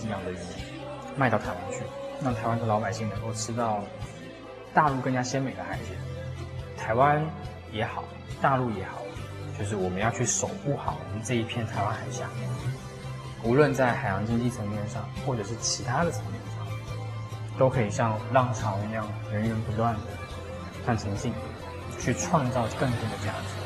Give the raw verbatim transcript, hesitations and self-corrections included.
质量的鱼卖到台湾去，让台湾的老百姓能够吃到大陆更加鲜美的海鲜。台湾也好，大陆也好，就是我们要去守护好我们这一片台湾海峡，无论在海洋经济层面上，或者是其他的层面上，都可以像浪潮一样源源不断的看诚信，去创造更多的价值。